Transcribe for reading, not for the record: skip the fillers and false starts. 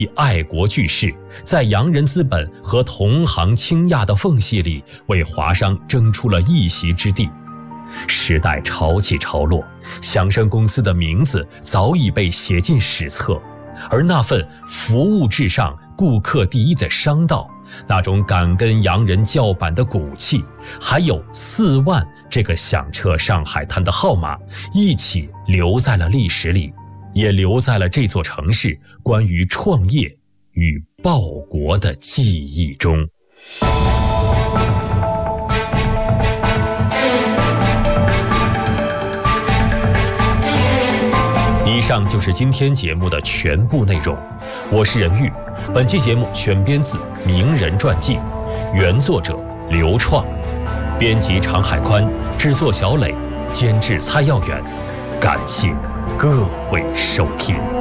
以爱国巨士，在洋人资本和同行倾轧的缝隙里，为华商争出了一席之地。时代潮起潮落，祥生公司的名字早已被写进史册，而那份服务至上、顾客第一的商道，那种敢跟洋人叫板的骨气，还有4万这个响彻上海滩的号码，一起留在了历史里，也留在了这座城市关于创业与报国的记忆中。以上就是今天节目的全部内容，我是任玉。本期节目选编自《名人传记》，原作者刘创，编辑常海宽，制作小磊，监制蔡耀远。感谢各位收听。